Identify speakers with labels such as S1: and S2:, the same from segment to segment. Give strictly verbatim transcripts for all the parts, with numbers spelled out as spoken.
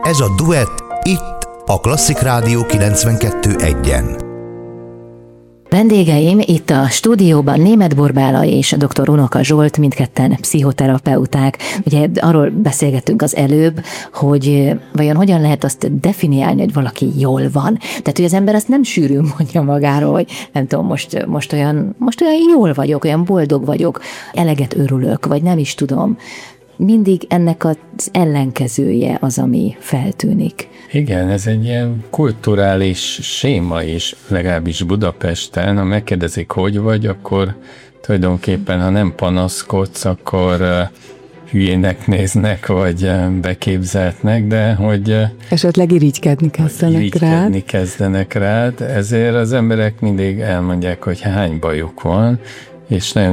S1: Ez a Duett itt a Klasszik Rádió kilencvenkettő egyen.
S2: Vendégeim itt a stúdióban Németh Borbála és dr. Unoka Zsolt, mindketten pszichoterapeuták. Ugye arról beszélgettünk az előbb, hogy vajon hogyan lehet azt definiálni, hogy valaki jól van. Tehát, hogy az ember azt nem sűrűn mondja magáról, hogy nem tudom, most, most, olyan, most olyan jól vagyok, olyan boldog vagyok, eleget örülök, vagy nem is tudom. Mindig ennek az ellenkezője az, ami feltűnik.
S3: Igen, ez egy ilyen kulturális séma is, legalábbis Budapesten. Ha megkérdezik, hogy vagy, akkor tulajdonképpen, ha nem panaszkodsz, akkor uh, hülyének néznek, vagy uh, beképzeltnek, de hogy... Uh,
S4: esetleg irigykedni kezdenek rád.
S3: Irigykedni kezdenek rád, ezért az emberek mindig elmondják, hogy hány bajuk van, és nagyon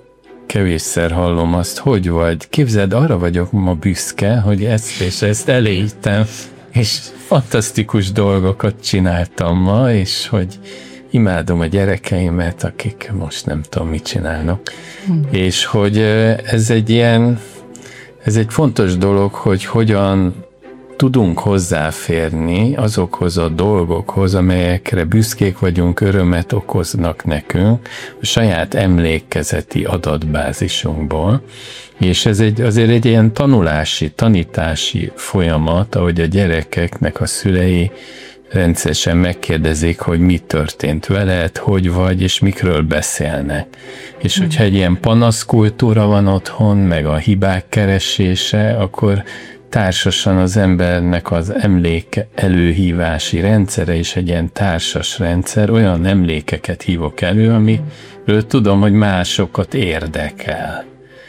S3: kevésszer hallom azt, hogy vagy. Képzeld, arra vagyok ma büszke, hogy ezt és ezt elértem, és fantasztikus dolgokat csináltam ma, és hogy imádom a gyerekeimet, akik most nem tudom, mit csinálnak. Hmm. És hogy ez egy ilyen, ez egy fontos dolog, hogy hogyan tudunk hozzáférni azokhoz a dolgokhoz, amelyekre büszkék vagyunk, örömet okoznak nekünk, a saját emlékezeti adatbázisunkból, és ez egy, azért egy ilyen tanulási, tanítási folyamat, ahogy a gyerekeknek a szülei rendszeresen megkérdezik, hogy mi történt veled, hogy vagy, és mikről beszélnek. És hmm. hogyha egy ilyen panaszkultúra van otthon, meg a hibák keresése, akkor társasan az embernek az emlék előhívási rendszere is egy ilyen társas rendszer, olyan emlékeket hívok elő, amiről tudom, hogy másokat érdekel.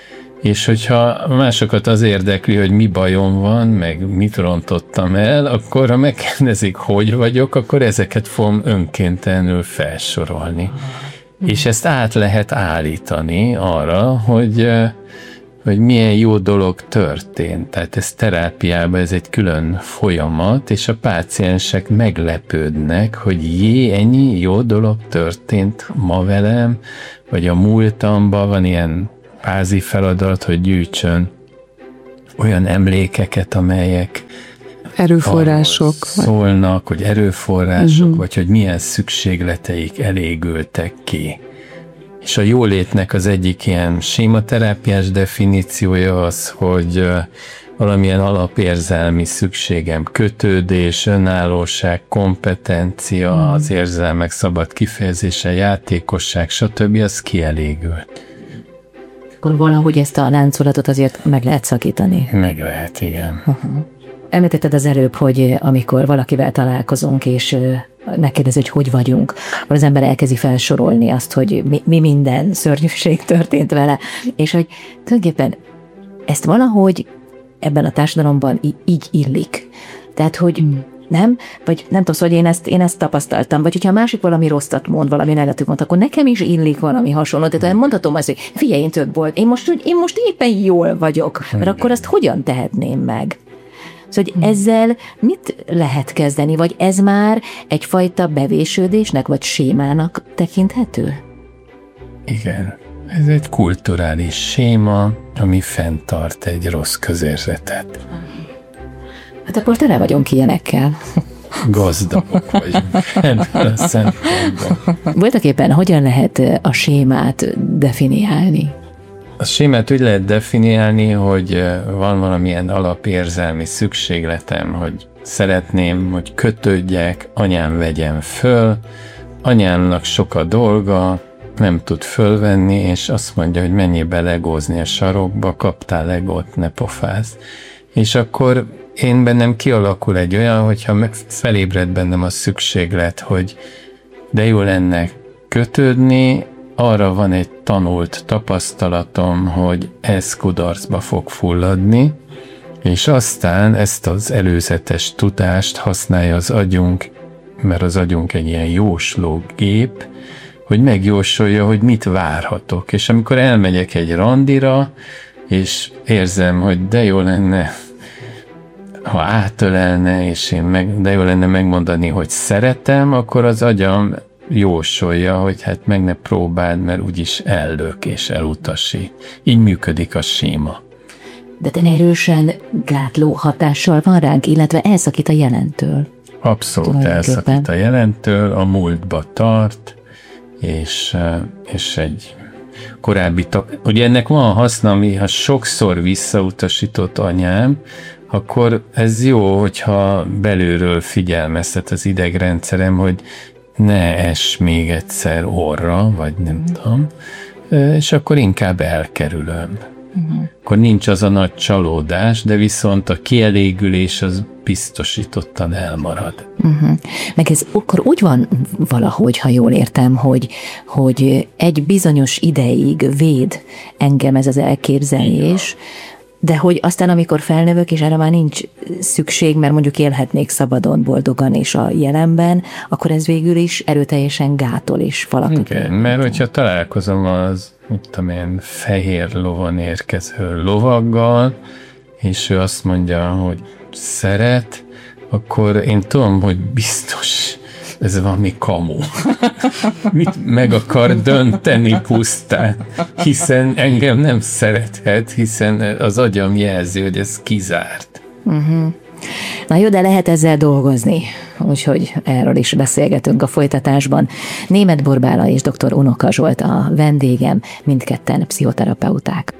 S3: És hogyha másokat az érdekli, hogy mi bajom van, meg mit rontottam el, akkor ha megkérdezik, hogy vagyok, akkor ezeket fogom önkéntelenül felsorolni. És ezt át lehet állítani arra, hogy hogy milyen jó dolog történt. Tehát ez terápiában ez egy külön folyamat, és a páciensek meglepődnek, hogy jé, ennyi jó dolog történt ma velem, vagy a múltamban van ilyen pázi feladat, hogy gyűjtsön olyan emlékeket, amelyek
S4: erőforrások
S3: szólnak, hogy erőforrások, uh-huh. vagy hogy milyen szükségleteik elégültek ki. És a jólétnek az egyik ilyen sématerápiás definíciója az, hogy valamilyen alapérzelmi szükségem, kötődés, önállóság, kompetencia, mm. az érzelmek szabad kifejezése, játékosság, stb. Az kielégült.
S2: Akkor valahogy ezt a láncolatot azért meg lehet szakítani.
S3: Meg lehet, igen.
S2: Uh-huh. Említetted az előbb, hogy amikor valakivel találkozunk, és megkérdezi, hogy hogy vagyunk, akkor az ember elkezdi felsorolni azt, hogy mi, mi minden szörnyűség történt vele, és hogy tulajdonképpen ezt valahogy ebben a társadalomban í- így illik. Tehát, hogy nem, vagy nem tudom, hogy én ezt, én ezt tapasztaltam, vagy hogyha a másik valami rosszat mond, valami negatív mond, akkor nekem is illik valami hasonló. Tehát mondhatom azt, hogy figyelj, én több volt, én most, én most éppen jól vagyok, mert akkor azt hogyan tehetném meg? Szóval, hogy ezzel mit lehet kezdeni, vagy ez már egyfajta bevésődésnek, vagy sémának tekinthető?
S3: Igen, ez egy kulturális séma, ami fenntart egy rossz közérzetet.
S2: Hát akkor tele vagyunk ilyenekkel.
S3: Gazdagok vagyunk ebben a szempontból.
S2: Voltaképpen hogyan lehet a sémát definiálni?
S3: A sémát úgy lehet definiálni, hogy van valamilyen alapérzelmi szükségletem, hogy szeretném, hogy kötődjek, anyám vegyen föl, anyámnak sok a dolga, nem tud fölvenni, és azt mondja, hogy menjél be legózni a sarokba, kaptál legót, ne pofázz. És akkor én bennem kialakul egy olyan, hogyha felébred bennem a szükséglet, hogy de jó lenne kötődni, arra van egy tanult tapasztalatom, hogy ez kudarcba fog fulladni, és aztán ezt az előzetes tudást használja az agyunk, mert az agyunk egy ilyen jósló gép, hogy megjósolja, hogy mit várhatok. És amikor elmegyek egy randira, és érzem, hogy de jó lenne, ha átölelne, és én meg, de jó lenne megmondani, hogy szeretem, akkor az agyam jósolja, hogy hát meg ne próbáld, mert úgyis ellök és elutasít. Így működik a séma.
S2: De te erősen gátló hatással van ránk, illetve elszakít a jelentől.
S3: Abszolút elszakít a jelentől, a múltba tart, és, és egy korábbi... Ugye ennek van haszna, ami ha sokszor visszautasított anyám, akkor ez jó, hogyha belülről figyelmeztet az idegrendszerem, hogy ne ess még egyszer orra, vagy nem tudom, és akkor inkább elkerülöm. Uh-huh. Akkor nincs az a nagy csalódás, de viszont a kielégülés az biztosítottan elmarad.
S2: Uh-huh. Meg ez akkor úgy van valahogy, ha jól értem, hogy, hogy egy bizonyos ideig véd engem ez az elképzelés, de hogy aztán, amikor felnövök, és erre már nincs szükség, mert mondjuk élhetnék szabadon, boldogan és a jelenben, akkor ez végül is erőteljesen gátol is valakit.
S3: Igen, mert hogyha találkozom az, mit tudom én, fehér lovon érkező lovaggal, és ő azt mondja, hogy szeret, akkor én tudom, hogy biztos ez valami kamu. Mit meg akar dönteni pusztán, hiszen engem nem szerethet, hiszen az agyam jelzi, hogy ez kizárt.
S2: Uh-huh. Na jó, de lehet ezzel dolgozni, úgyhogy erről is beszélgetünk a folytatásban. Németh Borbála és dr. Unoka Zsolt a vendégem, mindketten pszichoterapeuták.